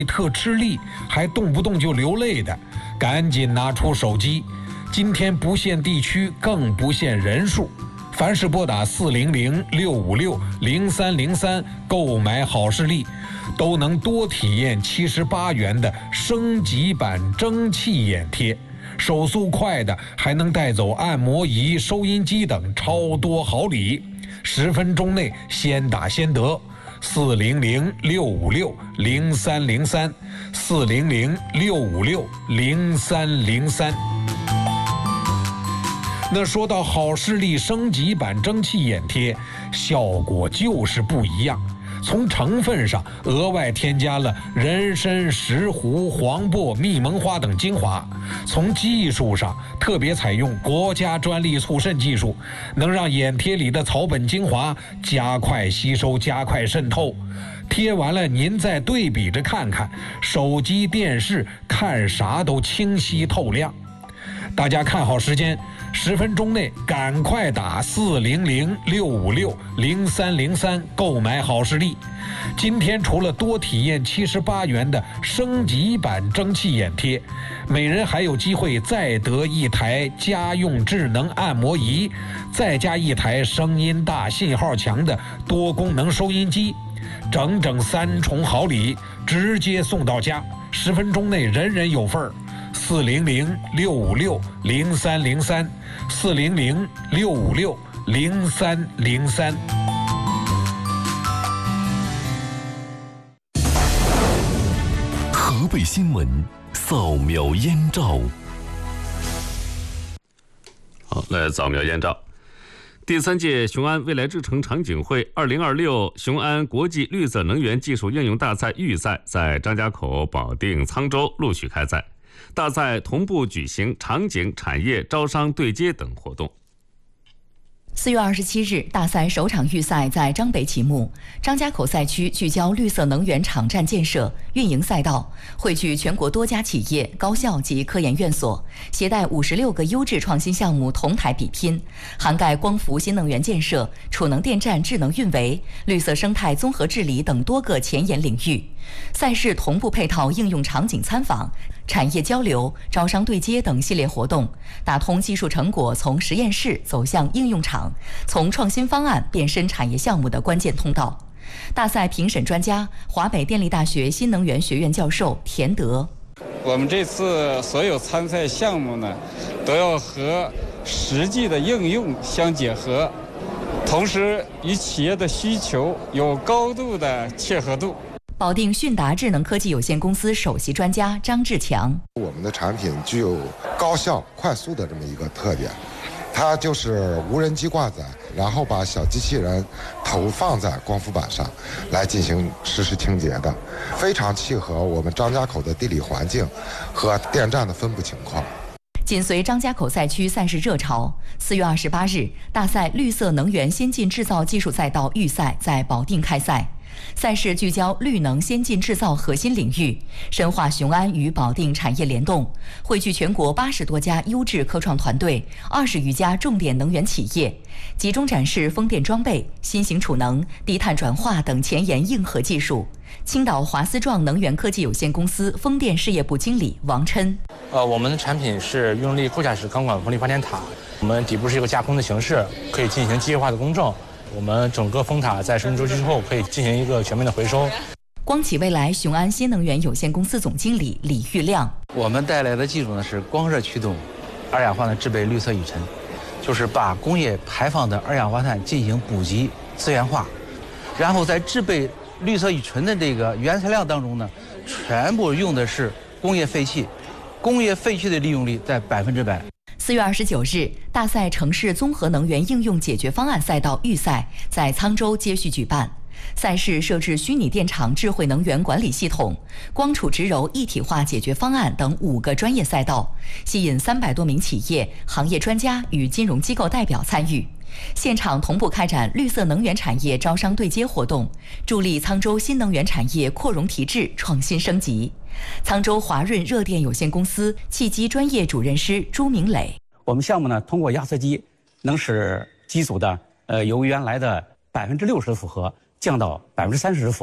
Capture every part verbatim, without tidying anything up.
特吃力，还动不动就流泪的，赶紧拿出手机。今天不限地区，更不限人数，凡是拨打四零零六五六零三零三购买好视力，都能多体验七十八元的升级版蒸汽眼贴。手速快的还能带走按摩仪、收音机等超多好礼，十分钟内先打先得。四零零六五六零三零三，四零零六五六零三零三。那说到好视力升级版蒸汽眼贴，效果就是不一样。从成分上额外添加了人参、石斛、黄柏、蜜蒙花等精华，从技术上特别采用国家专利促渗技术，能让眼贴里的草本精华加快吸收、加快渗透。贴完了您再对比着看看，手机、电视看啥都清晰透亮。大家看好时间，十分钟内赶快打四零零六五六零三零三购买好视力。今天除了多体验七十八元的升级版蒸汽眼贴，每人还有机会再得一台家用智能按摩仪，再加一台声音大、信号强的多功能收音机，整整三重好礼，直接送到家，十分钟内人人有份儿。四零零六五六零三零三，四零零六五六零三零三。 河北新闻扫描燕赵。 好，来扫描燕赵。第三届雄安未来之城场景会二零二六雄安国际绿色能源技术应用大赛预赛在张家口、保定、沧州陆续开赛。大赛同步举行场景、产业、招商对接等活动。 四月二十七日，大赛首场预赛在张北启幕。张家口赛区聚焦绿色能源场站建设、运营赛道，汇聚全国多家企业、高校及科研院所，携带五十六个优质创新项目同台比拼，涵盖光伏新能源建设、储能电站智能运维、绿色生态综合治理等多个前沿领域。赛事同步配套应用场景参访、产业交流、招商对接等系列活动，打通技术成果从实验室走向应用场，从创新方案变身产业项目的关键通道。大赛评审专家，华北电力大学新能源学院教授田德。 我们这次所有参赛项目呢，都要和实际的应用相结合，同时与企业的需求有高度的切合度。 保定迅达智能科技有限公司首席专家张志强， 我们的产品具有高效、快速的这么一个特点，它就是无人机挂载，然后把小机器人投放在光伏板上来进行实时清洁的，非常契合我们张家口的地理环境和电站的分布情况。 紧随张家口赛区赛事热潮，四月二十八日，大赛绿色能源先进制造技术赛道预赛在保定开赛。赛事聚焦绿能先进制造核心领域，深化雄安与保定产业联动，汇聚全国八十多家优质科创团队、二十余家重点能源企业，集中展示风电装备、新型储能、低碳转化等前沿硬核技术。青岛华思壮能源科技有限公司风电事业部经理王琛， 呃，我们的产品是运动力副驾驶钢管风力发电塔，我们底部是一个架空的形式，可以进行机械化的公证。我们整个风塔在生命周期之后可以进行一个全面的回收。 光启未来雄安新能源有限公司总经理李玉亮， 我们带来的技术呢是光热驱动二氧化碳制备绿色雨尘，就是把工业排放的二氧化碳进行补给资源化，然后在制备绿色雨尘的这个原材料当中呢，全部用的是工业废气，工业废气的利用率在百分之百。 四月二十九日，大赛城市综合能源应用解决方案赛道预赛在沧州接续举办。赛事设置虚拟电厂智慧能源管理系统、光储直柔一体化解决方案等五个专业赛道，吸引三百多名企业、行业专家与金融机构代表参与。现场同步开展绿色能源产业招商对接活动，助力沧州新能源产业扩容提质、创新升级。沧州华润热电有限公司汽机专业主任师朱明磊， 我们项目呢，通过压缩机能使机组的呃由原来的百分之六十的负荷降到百分之三十的负荷，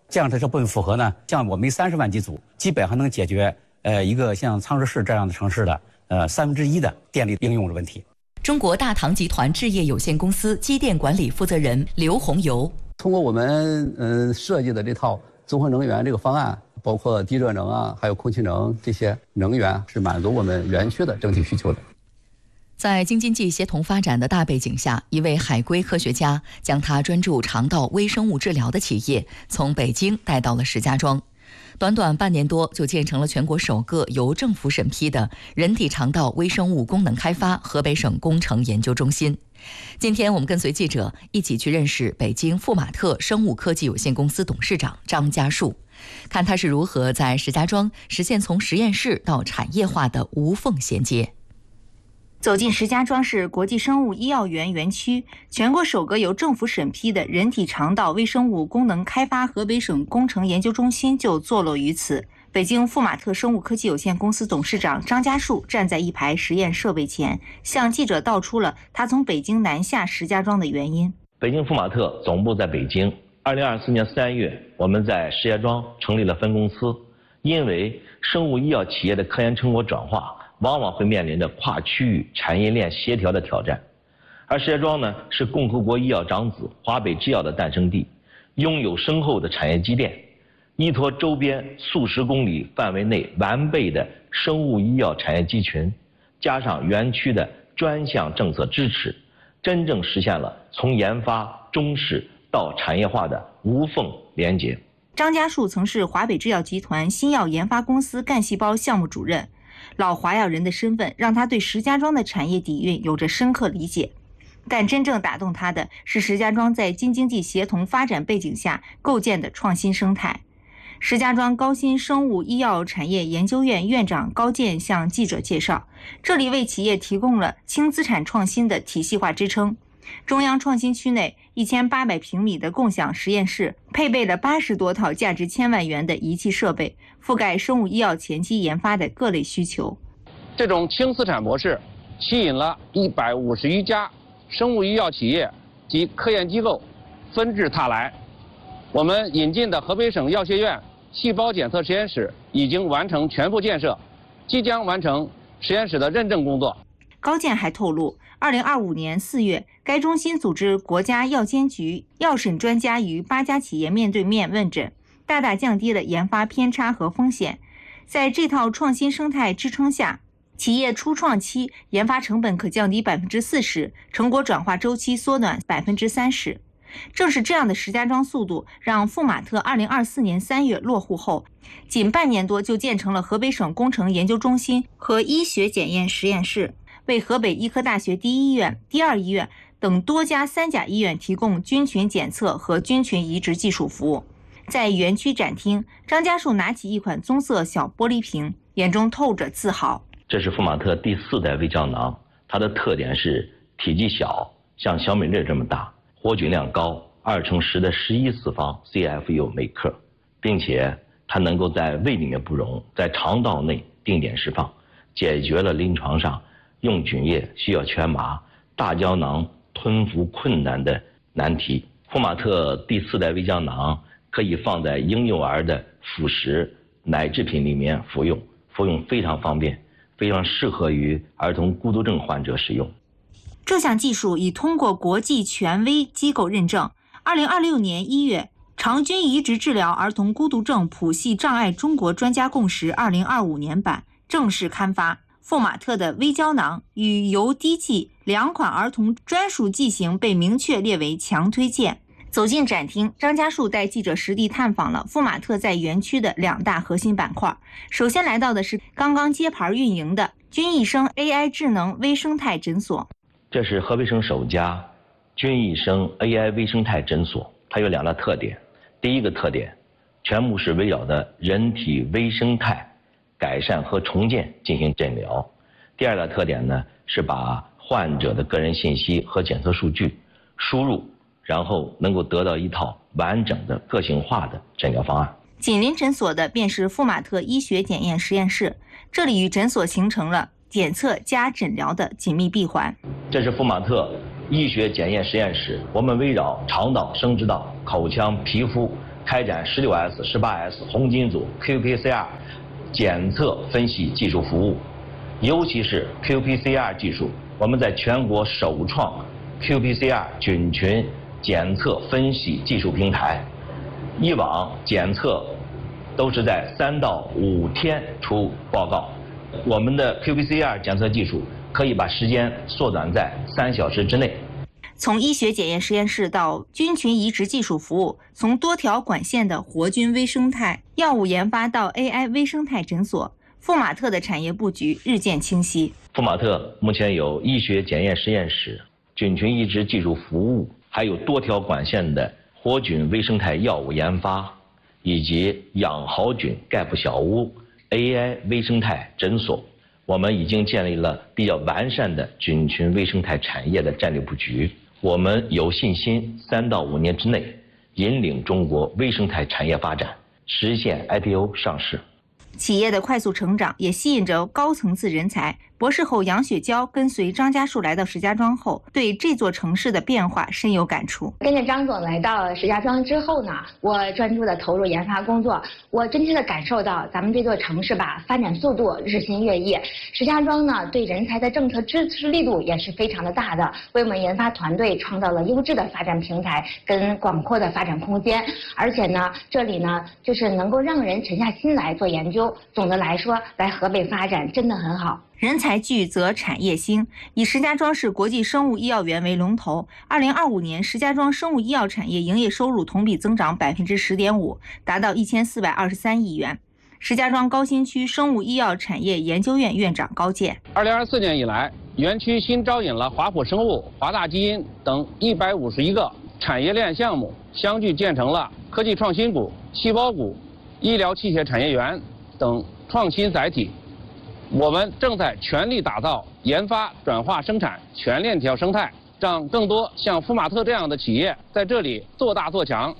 这样的这部分符合呢，像我们三十万机组，基本上能解决呃一个像昌市市这样的城市的呃三分之一的电力应用的问题。 中国大唐集团置业有限公司机电管理负责人刘红游， 通过我们嗯、呃、设计的这套综合能源这个方案，包括地热能啊，还有空气能这些能源，是满足我们园区的整体需求的。 在京津冀协同发展的大背景下，一位海归科学家将他专注肠道微生物治疗的企业从北京带到了石家庄。短短半年多，就建成了全国首个由政府审批的人体肠道微生物功能开发河北省工程研究中心。今天我们跟随记者一起去认识北京富马特生物科技有限公司董事长张家树，看他是如何在石家庄实现从实验室到产业化的无缝衔接。 走进石家庄市国际生物医药园园区，全国首个由政府审批的人体肠道微生物功能开发河北省工程研究中心就坐落于此。北京富马特生物科技有限公司董事长张家树站在一排实验设备前，向记者道出了他从北京南下石家庄的原因。 北京富马特总部在北京，二零二四年三月，我们在石家庄成立了分公司。因为生物医药企业的科研成果转化往往会面临着跨区域产业链协调的挑战，而石家庄呢是共和国医药长子华北制药的诞生地，拥有深厚的产业积淀，依托周边数十公里范围内完备的生物医药产业集群，加上园区的专项政策支持，真正实现了从研发中试到产业化的无缝连结。 张家树曾是华北制药集团新药研发公司干细胞项目主任，老华药人的身份让他对石家庄的产业底蕴有着深刻理解，但真正打动他的是石家庄在京津冀协同发展背景下构建的创新生态。石家庄高新生物医药产业研究院院长高健向记者介绍，这里为企业提供了轻资产创新的体系化支撑。中央创新区内一千八百平米的共享实验室，配备了八十多套价值千万元的仪器设备，覆盖生物医药前期研发的各类需求。 这种轻资产模式吸引了一百五十余家生物医药企业及科研机构纷至沓来。我们引进的河北省药学院细胞检测实验室已经完成全部建设，即将完成实验室的认证工作。 高健还透露，二零二五年四月，该中心组织国家药监局药审专家与八家企业面对面问诊，大大降低了研发偏差和风险。在这套创新生态支撑下，企业初创期研发成本可降低百分之四十，成果转化周期缩短百分之三十。正是这样的石家庄速度，让富马特二零二四年三月落户后，仅半年多就建成了河北省工程研究中心和医学检验实验室，为河北医科大学第一医院、第二医院等多家三甲医院提供菌群检测和菌群移植技术服务。在园区展厅，张家树拿起一款棕色小玻璃瓶，眼中透着自豪。 这是富马特第四代微胶囊，它的特点是体积小，像小米粒这么大，活菌量高，二乘十的十一次方 C F U 每克，并且它能够在胃里面不溶，在肠道内定点释放，解决了临床上用菌液需要全麻、大胶囊吞服困难的难题。富马特第四代微胶囊可以放在婴幼儿的辅食、奶制品里面服用，服用非常方便，非常适合于儿童孤独症患者使用。 这项技术已通过国际权威机构认证。二零二六年一月，肠菌移植治疗儿童孤独症谱系障碍中国专家共识二零二五年版正式刊发。富马特的微胶囊与油滴剂两款儿童专属剂型被明确列为强推荐。走进展厅，张家树带记者实地探访了富马特在园区的两大核心板块。首先来到的是刚刚接盘运营的君益生 A I 智能微生态诊所。 这是河北省首家君益生 A I 微生态诊所，它有两大特点。第一个特点，全部是围绕着人体微生态改善和重建进行诊疗。第二个特点呢，是把患者的个人信息和检测数据输入，然后能够得到一套完整的个性化的诊疗方案。 紧邻诊所的便是富马特医学检验实验室，这里与诊所形成了检测加诊疗的紧密闭环。 这是富马特医学检验实验室，我们围绕肠道、生殖道、口腔、皮肤开展十六 S、十八 S 红金组 Q P C R 检测分析技术服务，尤其是 Q P C R 技术，我们在全国首创 Q P C R 菌群检测分析技术平台。以往检测都是在三到五天出报告，我们的 Q P C R 检测技术可以把时间缩短在三小时之内。 从医学检验实验室到菌群移植技术服务，从多条管线的活菌微生态药物研发到 A I 微生态诊所，富马特的产业布局日渐清晰。 富马特目前有医学检验实验室、菌群移植技术服务，还有多条管线的活菌微生态药物研发，以及养好菌盖布小屋 A I 微生态诊所。我们已经建立了比较完善的菌群微生态产业的战略布局。我们有信心三到五年之内引领中国微生态产业发展，实现 I P O 上市。 企业的快速成长也吸引着高层次人才。博士后杨雪娇跟随张家树来到石家庄后，对这座城市的变化深有感触。 跟着张总来到石家庄之后呢，我专注的投入研发工作，我真切的感受到咱们这座城市吧，发展速度日新月异。石家庄呢，对人才的政策支持力度也是非常的大的，为我们研发团队创造了优质的发展平台跟广阔的发展空间。而且呢，这里呢，就是能够让人沉下心来做研究。总的来说，来河北发展真的很好。 人才聚则产业兴，以石家庄市国际生物医药园为龙头。二零二五年，石家庄生物医药产业营业收入同比增长百分之十点五，达到一千四百二十三亿元。石家庄高新区生物医药产业研究院院长高健： 二零二四年以来，园区新招引了华普生物、华大基因等一百五十一个产业链项目，相继建成了科技创新股、细胞股、医疗器械产业园等创新载体。我们正在全力打造研发、转化、生产全链条生态，让更多像富马特这样的企业在这里做大做强。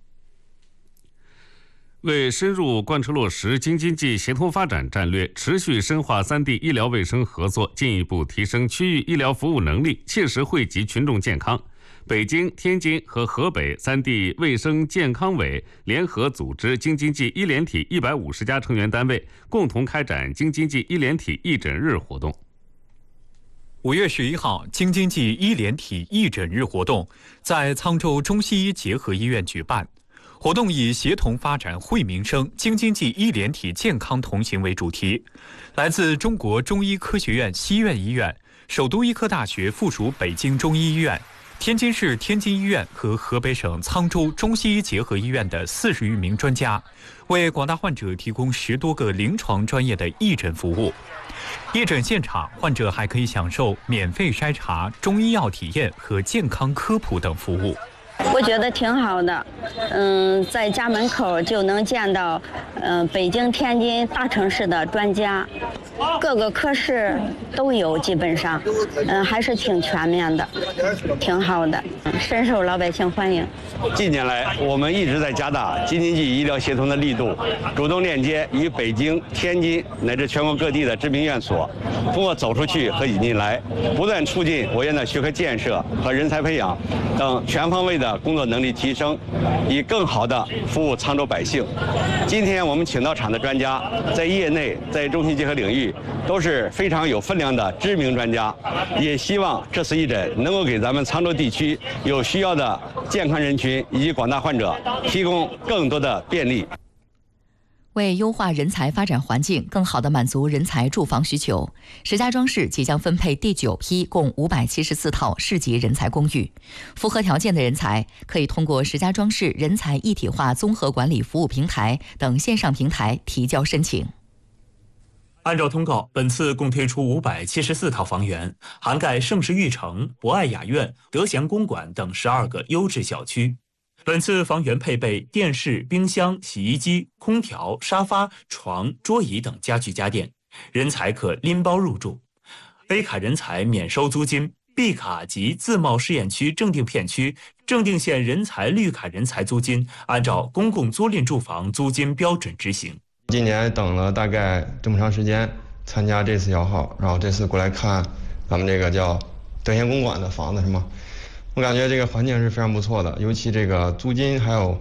为深入贯彻落实京津冀协同发展战略，持续深化三地医疗卫生合作，进一步提升区域医疗服务能力，切实惠及群众健康，北京、天津和河北三地卫生健康委联合组织京津冀医联体一百五十家成员单位，共同开展京津冀医联体义诊日活动。 五月十一号，京津冀医联体义诊日活动在沧州中西医结合医院举办。活动以协同发展惠民生、京津冀医联体健康同行为主题。来自中国中医科学院西苑医院、首都医科大学附属北京中医医院、天津市天津医院和河北省沧州中西医结合医院的四十余名专家，为广大患者提供十多个临床专业的义诊服务。义诊现场，患者还可以享受免费筛查、中医药体验和健康科普等服务。 我觉得挺好的，嗯，在家门口就能见到，嗯，北京、天津大城市的专家，各个科室都有，基本上，嗯，还是挺全面的，挺好的，深受老百姓欢迎。 近年来，我们一直在加大京津冀医疗协同的力度，主动链接与北京、天津乃至全国各地的知名院所，通过走出去和引进来，不断促进我院的学科建设和人才培养等全方位的工作能力提升，以更好地服务沧州百姓。今天我们请到场的专家，在业内、在中西结合领域都是非常有分量的知名专家，也希望这次义诊能够给咱们沧州地区有需要的健康人群以及广大患者提供更多的便利。 为优化人才发展环境，更好地满足人才住房需求，石家庄市即将分配第九批共五百七十四套市级人才公寓。符合条件的人才可以通过石家庄市人才一体化综合管理服务平台等线上平台提交申请。 按照通告，本次共推出五百七十四套房源，涵盖盛世育城、博爱雅苑、德祥公馆等十二个优质小区。本次房源配备电视、冰箱、洗衣机、空调、沙发、床、桌椅等家具家电，人才可拎包入住。A 卡人才免收租金， B 卡及自贸试验区正定片区、正定县人才绿卡人才租金按照公共租赁住房租金标准执行。 今年等了大概这么长时间参加这次摇号，然后这次过来看咱们这个叫德贤公馆的房子是吗？我感觉这个环境是非常不错的，尤其这个租金还有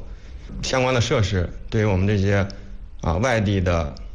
相关的设施，对于我们这些啊外地的